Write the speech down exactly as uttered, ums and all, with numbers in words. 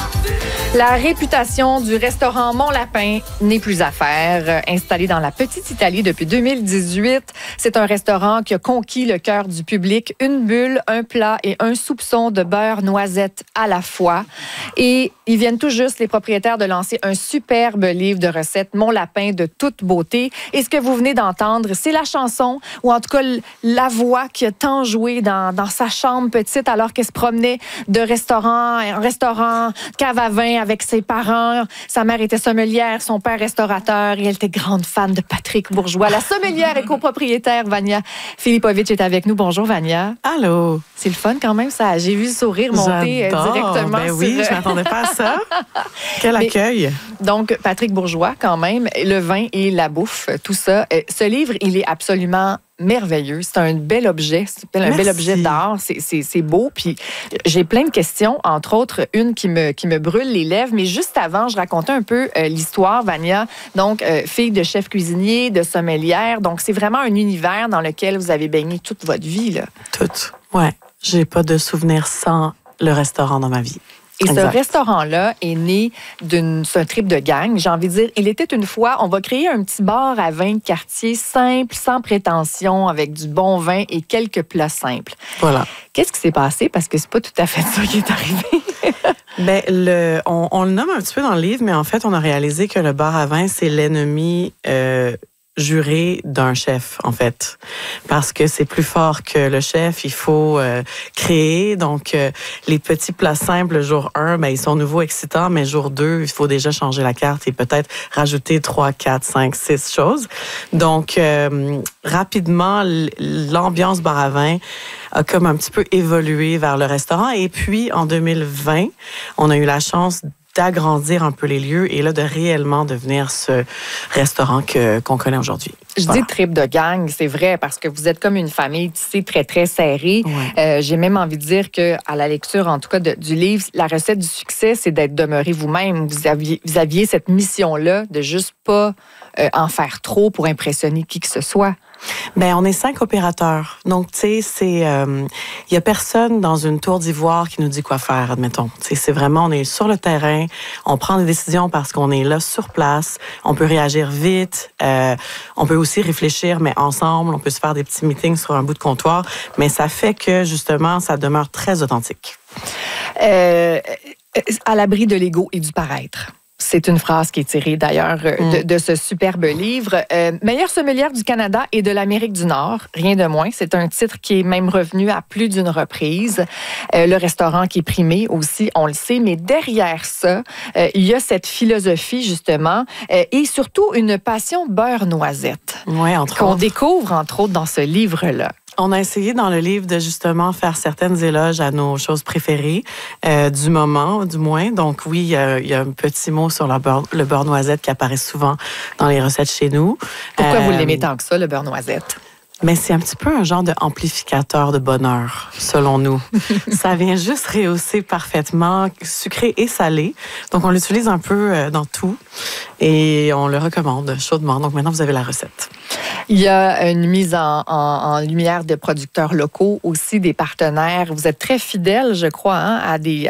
La réputation du restaurant Mon Lapin n'est plus à faire. Installé dans la Petite Italie depuis deux mille dix-huit, c'est un restaurant qui a conquis le cœur du public. Une bulle, un plat et un soupçon de beurre noisette à la fois. Et ils viennent tout juste, les propriétaires, de lancer un superbe livre de recettes, Mon Lapin de toute beauté. Et ce que vous venez d'entendre, c'est la chanson, ou en tout cas la voix qui a tant joué dans, dans sa chambre petite alors qu'elle se promenait de restaurant en restaurant, cave à vin, avec ses parents. Sa mère était sommelière, son père restaurateur et elle était grande fan de Patrick Bourgeois. La sommelière et copropriétaire Vania Filipovic est avec nous. Bonjour Vania. Allô. C'est le fun quand même, ça. J'ai vu le sourire monter J'adore. directement. Ben oui, sur... je m'attendais pas à ça. Quel accueil. Mais, donc, Patrick Bourgeois quand même, le vin et la bouffe, tout ça. Ce livre, il est absolument merveilleux. C'est un bel objet. C'est un Merci. bel objet d'art. C'est, c'est, c'est beau. Puis j'ai plein de questions, entre autres, une qui me, qui me brûle les lèvres. Mais juste avant, je racontais un peu euh, l'histoire, Vania. Donc, euh, fille de chef cuisinier, de sommelière. Donc, c'est vraiment un univers dans lequel vous avez baigné toute votre vie, là. Toute. Ouais. J'ai pas de souvenirs sans le restaurant dans ma vie. Et exact. Ce restaurant-là est né d'un trip de gang. J'ai envie de dire, il était une fois, on va créer un petit bar à vin de quartier simple, sans prétention, avec du bon vin et quelques plats simples. Voilà. Qu'est-ce qui s'est passé? Parce que c'est pas tout à fait ça qui est arrivé. Ben, le, on, on le nomme un petit peu dans le livre, mais en fait, on a réalisé que le bar à vin, c'est l'ennemi euh, juré d'un chef, en fait. Parce que c'est plus fort que le chef, il faut euh, créer. Donc, euh, les petits plats simples, jour un, ben, ils sont nouveaux, excitants, mais jour deux, il faut déjà changer la carte et peut-être rajouter trois, quatre, cinq, six choses. Donc, euh, rapidement, l'ambiance bar à vin a comme un petit peu évolué vers le restaurant. Et puis, en deux mille vingt, on a eu la chance d'agrandir un peu les lieux et là, de réellement devenir ce restaurant que, qu'on connaît aujourd'hui. Je voilà. dis trip de gang, c'est vrai, parce que vous êtes comme une famille tissée très, très serrée. Ouais. Euh, j'ai même envie de dire qu'à la lecture, en tout cas, de, du livre, la recette du succès, c'est d'être demeuré vous-même. Vous aviez, vous aviez cette mission-là de juste pas euh, en faire trop pour impressionner qui que ce soit. Ben, on est cinq opérateurs. Donc, tu sais, c'est, il euh, y a personne dans une tour d'ivoire qui nous dit quoi faire, admettons. Tu sais, c'est vraiment, on est sur le terrain, on prend des décisions parce qu'on est là sur place, on peut réagir vite, euh, on peut aussi réfléchir, mais ensemble, on peut se faire des petits meetings sur un bout de comptoir, mais ça fait que, justement, ça demeure très authentique. Euh, à l'abri de l'ego et du paraître. C'est une phrase qui est tirée d'ailleurs de, de ce superbe livre. Euh, Meilleure sommelière du Canada et de l'Amérique du Nord, rien de moins. C'est un titre qui est même revenu à plus d'une reprise. Euh, le restaurant qui est primé aussi, on le sait, mais derrière ça, euh, il y a cette philosophie justement euh, et surtout une passion beurre-noisette. Oui, entre qu'on autres. découvre entre autres dans ce livre-là. On a essayé dans le livre de justement faire certaines éloges à nos choses préférées euh, du moment, du moins. Donc oui, il y a, il y a un petit mot sur le beurre, le beurre noisette qui apparaît souvent dans les recettes chez nous. Pourquoi euh, vous l'aimez tant que ça, le beurre noisette? Mais c'est un petit peu un genre de amplificateur de bonheur, selon nous. Ça vient juste rehausser parfaitement sucré et salé. Donc, on l'utilise un peu dans tout et on le recommande chaudement. Donc, maintenant, vous avez la recette. Il y a une mise en, en, en lumière de producteurs locaux, aussi des partenaires. Vous êtes très fidèles, je crois, hein, à des